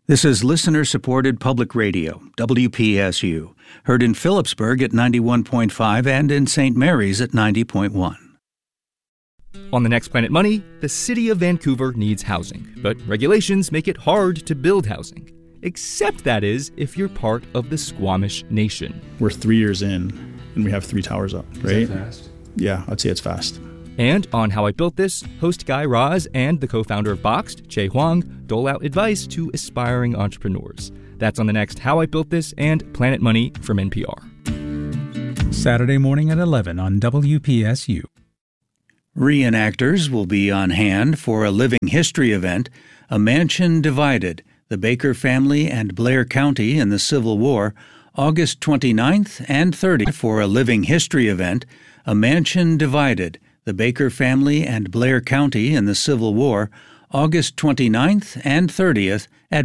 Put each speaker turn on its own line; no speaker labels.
This is listener-supported public radio, WPSU, heard in Phillipsburg at 91.5 and in St. Mary's at 90.1.
On the next Planet Money, the city of Vancouver needs housing, but regulations make it hard to build housing. Except, that is, if you're part of the Squamish Nation.
We're 3 years in, and we have 3 towers up, right?
Is that fast?
Yeah, I'd say it's fast.
And on How I Built This, host Guy Raz and the co-founder of Boxed, Che Huang, dole out advice to aspiring entrepreneurs. That's on the next How I Built This and Planet Money from NPR.
Saturday morning at 11 on WPSU.
Reenactors will be on hand for a living history event, A Mansion Divided, the Baker Family and Blair County in the Civil War, August 29th and 30th for a living history event, A Mansion Divided, the Baker Family and Blair County in the Civil War, August 29th and 30th at